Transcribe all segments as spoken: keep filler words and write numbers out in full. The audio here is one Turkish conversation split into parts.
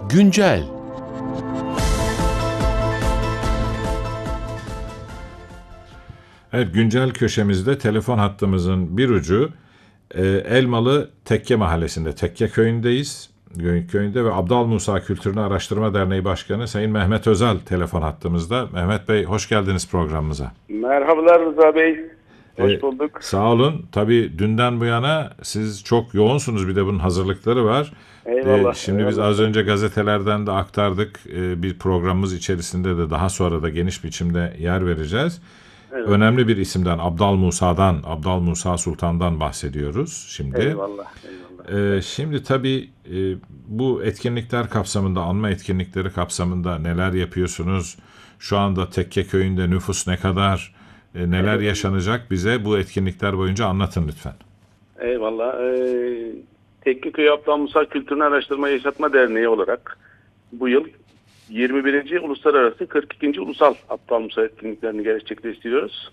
Güncel. Evet, güncel köşemizde telefon hattımızın bir ucu e, Elmalı Tekke Mahallesi'nde, Tekke Köyü'ndeyiz. Köyünde ve Abdal Musa Kültürünü Araştırma Derneği Başkanı Sayın Mehmet Özel telefon hattımızda. Mehmet Bey, hoş geldiniz programımıza. Merhabalar Rıza Bey. Hoş Ee, bulduk. Sağ olun. Tabii dünden bu yana siz çok yoğunsunuz. Bir de bunun hazırlıkları var. Eyvallah. Ee, şimdi eyvallah. biz az önce gazetelerden de aktardık. Ee, bir programımız içerisinde de daha sonra da geniş biçimde yer vereceğiz. Evet. Önemli bir isimden, Abdal Musa'dan, Abdal Musa Sultan'dan bahsediyoruz şimdi. Eyvallah. eyvallah. Ee, şimdi tabii e, bu etkinlikler kapsamında, anma etkinlikleri kapsamında neler yapıyorsunuz? Şu anda Tekke Köyü'nde nüfus ne kadar? E, neler Evet. yaşanacak? Bize bu etkinlikler boyunca anlatın lütfen. Eyvallah. Ee, Tekkeköy Abdal Musa Kültürünü Araştırma Yaşatma Derneği olarak bu yıl yirmi birinci Uluslararası kırk ikinci Ulusal Abdal Musa etkinliklerini gerçekleştiriyoruz.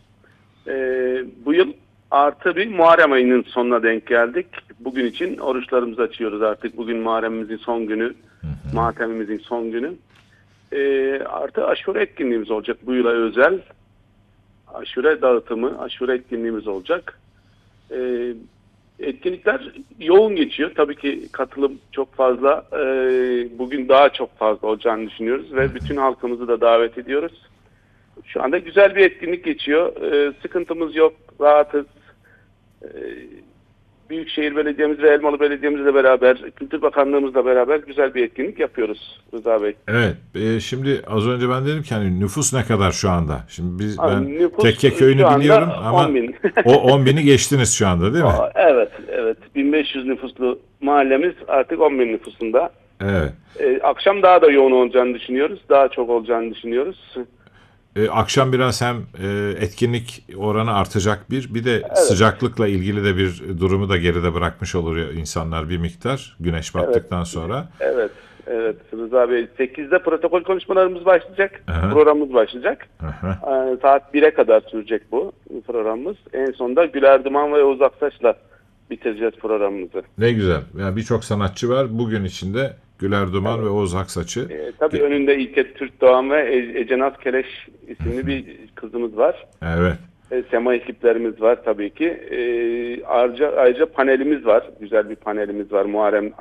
Ee, bu yıl artı bir Muharrem ayının sonuna denk geldik. Bugün için oruçlarımızı açıyoruz artık. Bugün Muharrem'imizin son günü, Hı hı. matemimizin son günü. Ee, artı aşure etkinliğimiz olacak bu yıla özel. Aşure dağıtımı, aşure etkinliğimiz olacak. Ee, etkinlikler yoğun geçiyor. Tabii ki katılım çok fazla. Ee, bugün daha çok fazla olacağını düşünüyoruz ve bütün halkımızı da davet ediyoruz. Şu anda güzel bir etkinlik geçiyor. Ee, sıkıntımız yok, rahatız. Ee, Büyükşehir Belediye'miz ve Elmalı Belediye'mizle beraber, Kültür Bakanlığımızla beraber güzel bir etkinlik yapıyoruz Rıza Bey. Evet, e, şimdi az önce ben dedim ki hani nüfus ne kadar şu anda? Şimdi biz Abi, ben nüfus Tekke şu Köyü'nü anda biliyorum ama on bin. o on bini geçtiniz şu anda değil mi? Aa, Evet, evet. bin beş yüz nüfuslu mahallemiz artık on bin nüfusunda. Evet. Ee, akşam daha da yoğun olacağını düşünüyoruz. Daha çok olacağını düşünüyoruz. E, akşam biraz hem e, etkinlik oranı artacak bir, bir de sıcaklıkla ilgili de bir durumu da geride bırakmış oluyor insanlar bir miktar güneş battıktan sonra. Evet, evet Rıza Bey. sekizde protokol konuşmalarımız başlayacak. Aha. Programımız başlayacak. Aha. Ee, saat bire kadar sürecek bu programımız. En sonunda Güler Duman ve Oğuz Aksaç'la bitireceğiz programımızı. Ne güzel. Yani birçok sanatçı var. Bugün içinde Güler Duman ve Oğuz Aksaç'ı. Ee, tabii önünde İlke Türk Doğan ve E- Ecenaz Keleş isimli bir kızımız var. Evet. E, Sema ekiplerimiz var tabii ki. E, ayrıca, ayrıca panelimiz var. Güzel bir panelimiz var. Muharrem